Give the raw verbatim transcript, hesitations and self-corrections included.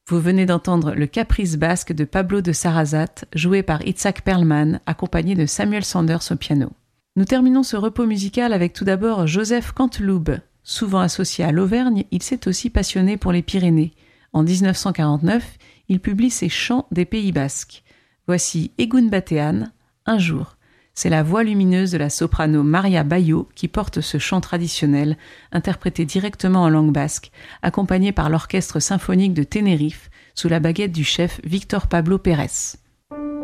Vous venez d'entendre le Caprice basque de Pablo de Sarasate, joué par Itzhak Perlman, accompagné de Samuel Sanders au piano. Nous terminons ce repos musical avec tout d'abord Joseph Canteloube. Souvent associé à l'Auvergne, il s'est aussi passionné pour les Pyrénées. En dix-neuf cent quarante-neuf, il publie ses Chants des Pays Basques. Voici Egun Batean, Un jour. C'est la voix lumineuse de la soprano Maria Bayo qui porte ce chant traditionnel, interprété directement en langue basque, accompagné par l'orchestre symphonique de Tenerife, sous la baguette du chef Victor Pablo Pérez.